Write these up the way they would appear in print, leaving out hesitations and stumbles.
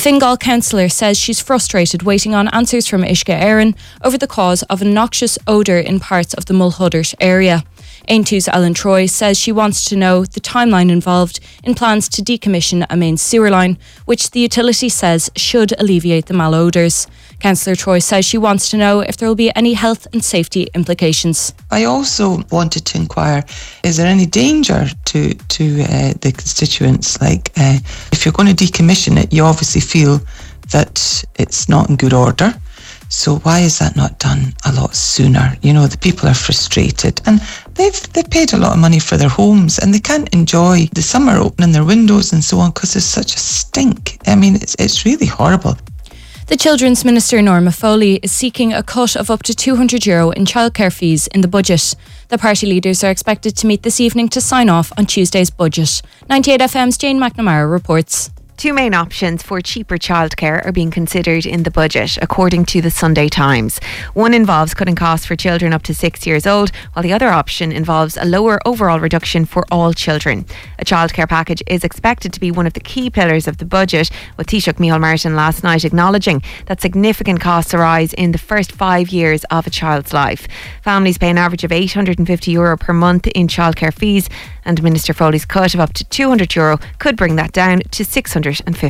Fingal councillor says she's frustrated waiting on answers from Uisce Éireann over the cause of a noxious odour in parts of the Mulhuddart area. Aontú's Ellen Troy says she wants to know the timeline involved in plans to decommission a main sewer line, which the utility says should alleviate the malodours. Councillor Troy says she wants to know if there will be any health and safety implications. I also wanted to inquire, is there any danger to the constituents? Like, if you're going to decommission it, you obviously feel that it's not in good order. So why is that not done a lot sooner? You know, the people are frustrated and they've paid a lot of money for their homes and they can't enjoy the summer opening their windows and so on because there's such a stink. I mean, it's really horrible. The Children's Minister Norma Foley is seeking a cut of up to €200 in childcare fees in the budget. The party leaders are expected to meet this evening to sign off on Tuesday's budget. 98FM's Jane McNamara reports. Two main options for cheaper childcare are being considered in the budget, according to the Sunday Times. One involves cutting costs for children up to 6 years old, while the other option involves a lower overall reduction for all children. A childcare package is expected to be one of the key pillars of the budget, with Taoiseach Micheál Martin last night acknowledging that significant costs arise in the first 5 years of a child's life. Families pay an average of €850 per month in childcare fees, and Minister Foley's cut of up to €200 could bring that down to €650.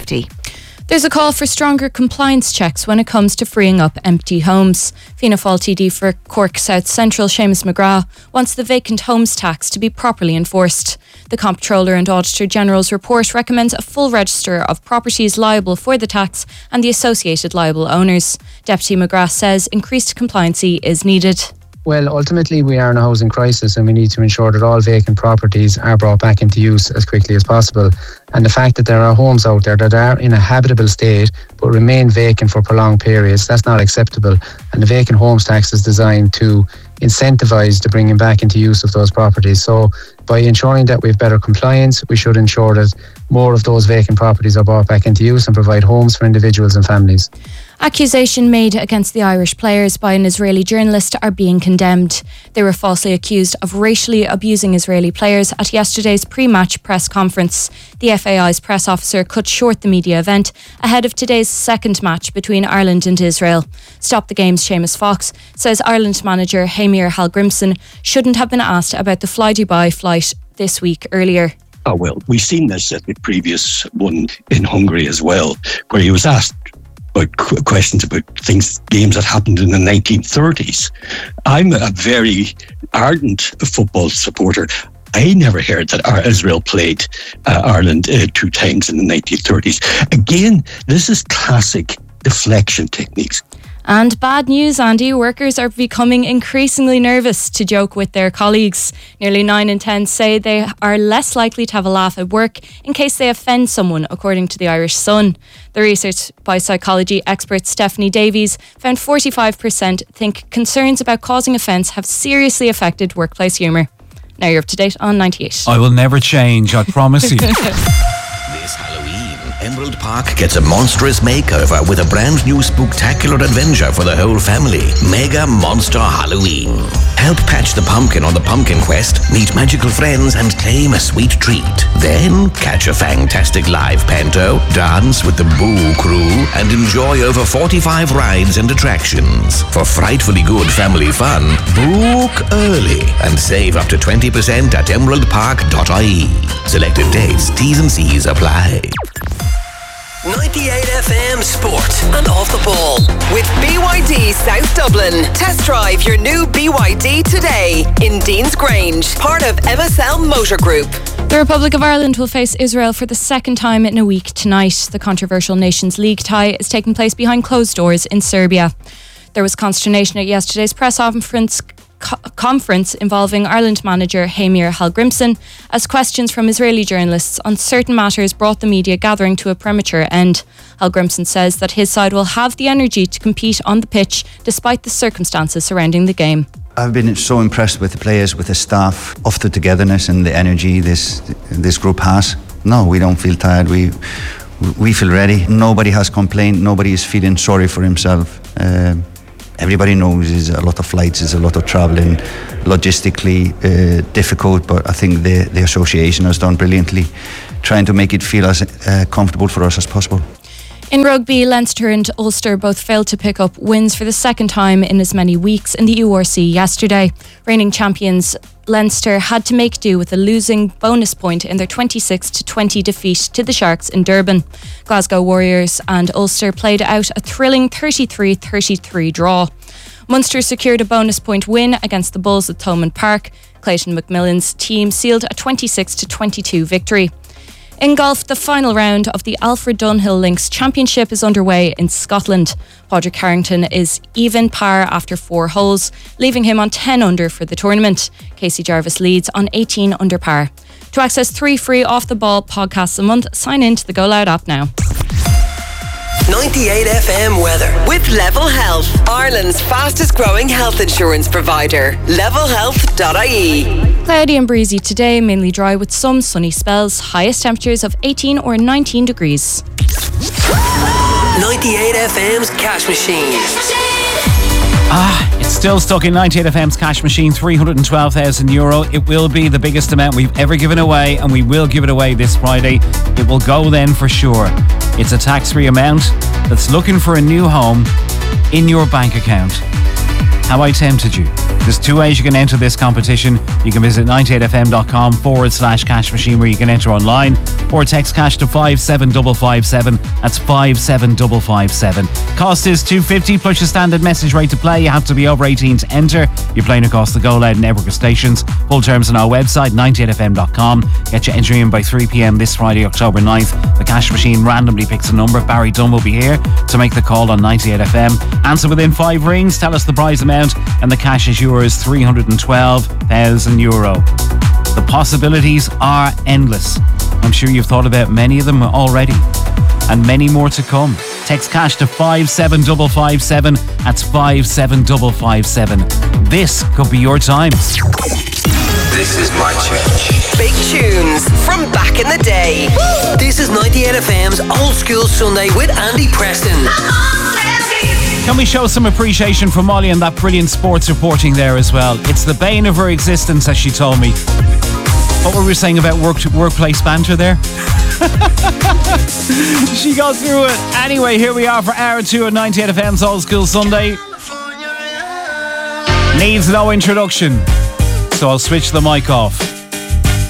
There's a call for stronger compliance checks when it comes to freeing up empty homes. Fianna Fáil TD for Cork South Central, Seamus McGrath, wants the vacant homes tax to be properly enforced. The Comptroller and Auditor General's report recommends a full register of properties liable for the tax and the associated liable owners. Deputy McGrath says increased compliancy is needed. Well, ultimately we are in a housing crisis and we need to ensure that all vacant properties are brought back into use as quickly as possible. And the fact that there are homes out there that are in a habitable state but remain vacant for prolonged periods, that's not acceptable. And the vacant homes tax is designed to incentivise the bringing back into use of those properties. So by ensuring that we have better compliance, we should ensure that more of those vacant properties are brought back into use and provide homes for individuals and families. Accusation made against the Irish players by an Israeli journalist are being condemned. They were falsely accused of racially abusing Israeli players at yesterday's pre-match press conference. The FAI's press officer cut short the media event ahead of today's second match between Ireland and Israel. Stop the Game's Seamus Fox says Ireland manager Heimir Hallgrímsson shouldn't have been asked about the Fly-Dubai flight this week earlier. Oh, well, we've seen this at the previous one in Hungary as well, where he was asked about questions about games that happened in the 1930s. I'm a very ardent football supporter. I never heard that Israel played Ireland 2 times in the 1930s. Again, this is classic deflection techniques. And bad news, Andy. Workers are becoming increasingly nervous to joke with their colleagues. Nearly 9 in 10 say they are less likely to have a laugh at work in case they offend someone, according to the Irish Sun. The research by psychology expert Stephanie Davies found 45% think concerns about causing offence have seriously affected workplace humour. Now you're up to date on 98. I will never change, I promise you. This Halloween, Emerald Park gets a monstrous makeover with a brand new spooktacular adventure for the whole family. Mega Monster Halloween. Help patch the pumpkin on the pumpkin quest, meet magical friends and claim a sweet treat. Then catch a fantastic live panto, dance with the Boo Crew and enjoy over 45 rides and attractions. For frightfully good family fun, book early and save up to 20% at emeraldpark.ie. Selected dates, T's and C's apply. 98FM Sport and Off the Ball with BYD South Dublin. Test drive your new BYD today in Dean's Grange, part of MSL Motor Group. The Republic of Ireland will face Israel for the second time in a week tonight. The controversial Nations League tie is taking place behind closed doors in Serbia. There was consternation at yesterday's press conference involving Ireland manager Heimir Hallgrímsson as questions from Israeli journalists on certain matters brought the media gathering to a premature end. Hallgrímsson says that his side will have the energy to compete on the pitch despite the circumstances surrounding the game. I've been so impressed with the players, with the staff, of the togetherness and the energy this group has. No, we don't feel tired. We feel ready. Nobody has complained. Nobody is feeling sorry for himself. Everybody knows there's a lot of flights, there's a lot of travelling, logistically difficult, but I think the association has done brilliantly, trying to make it feel as comfortable for us as possible. In rugby, Leinster and Ulster both failed to pick up wins for the second time in as many weeks in the URC yesterday. Reigning champions Leinster had to make do with a losing bonus point in their 26-20 defeat to the Sharks in Durban. Glasgow Warriors and Ulster played out a thrilling 33-33 draw. Munster secured a bonus point win against the Bulls at Thomond Park. Clayton McMillan's team sealed a 26-22 victory. In golf, the final round of the Alfred Dunhill Links Championship is underway in Scotland. Padraig Harrington is even par after 4 holes, leaving him on 10 under for the tournament. Casey Jarvis leads on 18 under par. To access 3 free Off the Ball podcasts a month, sign in to the Go Loud app now. 98 FM weather with Level Health, Ireland's fastest growing health insurance provider. levelhealth.ie. Cloudy and breezy today, mainly dry with some sunny spells. Highest temperatures of 18 or 19 degrees. 98 FM's Cash Machine. It's still stuck in 98 FM's cash machine, €312,000. It will be the biggest amount we've ever given away, and we will give it away this Friday. It will go then for sure. It's a tax-free amount that's looking for a new home in your bank account. Have I tempted you? There's 2 ways you can enter this competition. You can visit 98fm.com/cash machine where you can enter online, or text cash to 57557. That's 57557. Cost is $2.50 plus your standard message rate to play. You have to be over 18 to enter. You're playing across the Go Loud network of stations. Full terms on our website, 98fm.com. Get your entry in by 3 p.m. this Friday, October 9th. The cash machine randomly picks a number. Barry Dunn will be here to make the call on 98FM. Answer within 5 rings. Tell us the prize amount, and the cash is yours, €312,000. The possibilities are endless. I'm sure you've thought about many of them already, and many more to come. Text cash to 57557. That's 57557. This could be your time. This is my church. Big tunes from back in the day. This is 98 FM's Old School Sunday with Andy Preston. Can we show some appreciation for Molly and that brilliant sports reporting there as well? It's the bane of her existence, as she told me. What were we saying about workplace banter there? She got through it. Anyway, here we are for hour 2 of 98 FM's Old School Sunday. Needs no introduction, so I'll switch the mic off.